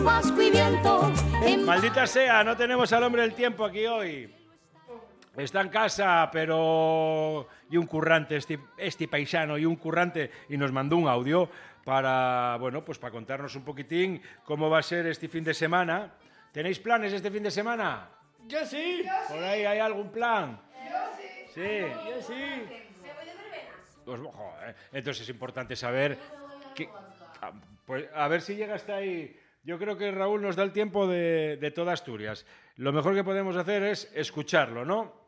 Pascu y viento. Maldita sea, no tenemos al hombre del tiempo aquí hoy. Está en casa, pero... Y un currante, este paisano, y un currante, y nos mandó un audio para, bueno, pues para contarnos un poquitín cómo va a ser este fin de semana. ¿Tenéis planes este fin de semana? Yo sí. ¿Por ahí hay algún plan? Yo sí. Sí. Yo sí. ¿Me voy de verbenas? Pues, joder, entonces es importante saber... pues a ver si llega hasta ahí. Yo creo que Raúl nos da el tiempo de toda Asturias. Lo mejor que podemos hacer es escucharlo, ¿no?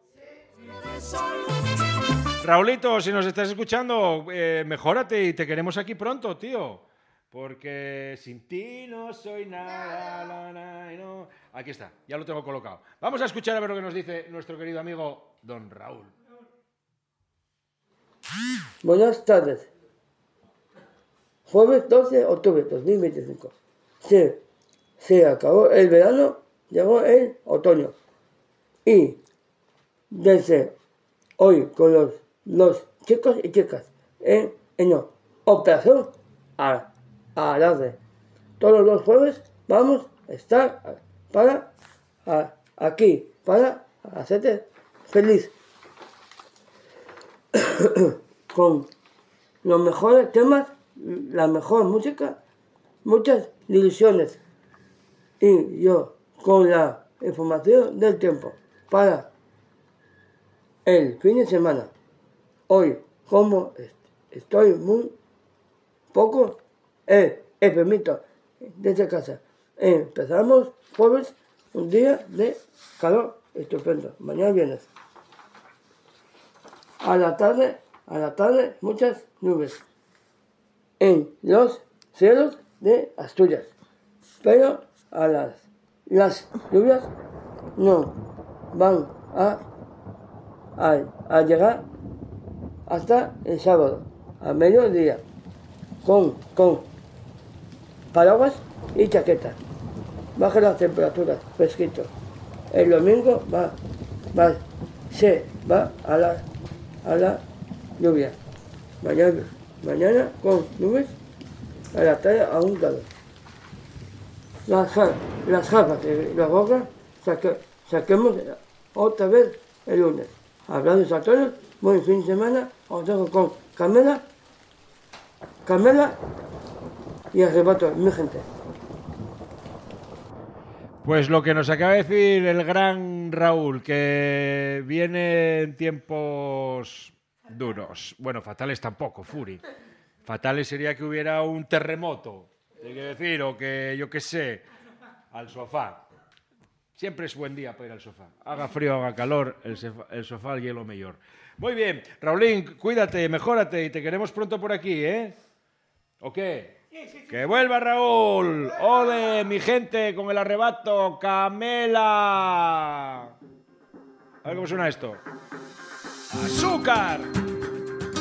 Raulito, si nos estás escuchando, mejórate y te queremos aquí pronto, tío. Porque sin ti no soy nada, no. Aquí está, ya lo tengo colocado. Vamos a escuchar a ver lo que nos dice nuestro querido amigo don Raúl. Buenas tardes. Jueves 12 de octubre de 2025. Se acabó el verano, llegó el otoño. Y desde hoy con los chicos y chicas en operación alarde. Todos los jueves vamos a estar aquí para hacerte feliz. Con los mejores temas, la mejor música, muchas ilusiones. Y yo con la información del tiempo para el fin de semana. Hoy, como estoy muy poco enfermito desde casa, empezamos jueves, un día de calor estupendo. Mañana viernes. A la tarde, muchas nubes en los cielos de Asturias. Pero las lluvias no van a llegar hasta el sábado, a mediodía, con paraguas y chaquetas. Bajan las temperaturas, fresquito. El domingo se va a la lluvia. Mañana con nubes, a la tarde a un grado. Las gafas y la boca saquemos otra vez el lunes. Hablando a todos, buen fin de semana. Os dejo con Camela y Arrebato, mi gente. Pues lo que nos acaba de decir el gran Raúl, que viene en tiempos duros. Bueno, fatales tampoco, Furi. Fatales sería que hubiera un terremoto, hay que decir, o que, yo qué sé, al sofá. Siempre es buen día para ir al sofá. Haga frío, haga calor, el sofá y lo mejor. Muy bien, Raulín, cuídate, mejórate y te queremos pronto por aquí, ¿eh? ¿O qué? Sí. ¡Que vuelva Raúl! ¡Ole, mi gente, con el arrebato! ¡Camela! A ver cómo suena esto. ¡Azúcar!